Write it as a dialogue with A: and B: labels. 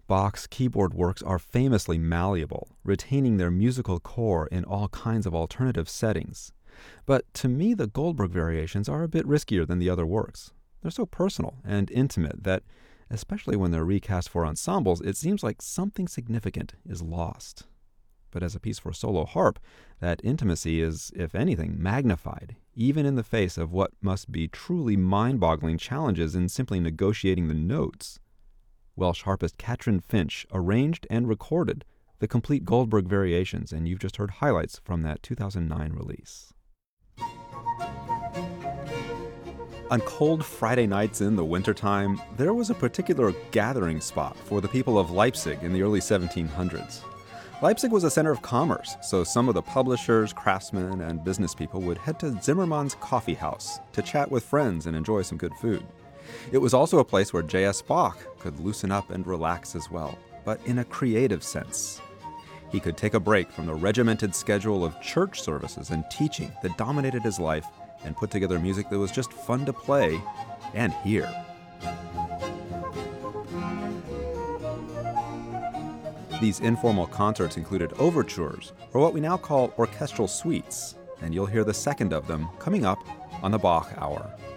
A: Bach's keyboard works are famously malleable, retaining their musical core in all kinds of alternative settings. But to me, the Goldberg variations are a bit riskier than the other works. They're so personal and intimate that, especially when they're recast for ensembles, it seems like something significant is lost. But as a piece for solo harp, that intimacy is, if anything, magnified, even in the face of what must be truly mind-boggling challenges in simply negotiating the notes. Welsh harpist Katrin Finch arranged and recorded the complete Goldberg variations, and you've just heard highlights from that 2009 release. On cold Friday nights in the wintertime, there was a particular gathering spot for the people of Leipzig in the early 1700s. Leipzig was a center of commerce, so some of the publishers, craftsmen, and business people would head to Zimmermann's Coffee House to chat with friends and enjoy some good food. It was also a place where J.S. Bach could loosen up and relax as well, but in a creative sense. He could take a break from the regimented schedule of church services and teaching that dominated his life and put together music that was just fun to play and hear. These informal concerts included overtures, or what we now call orchestral suites, and you'll hear the second of them coming up on the Bach Hour.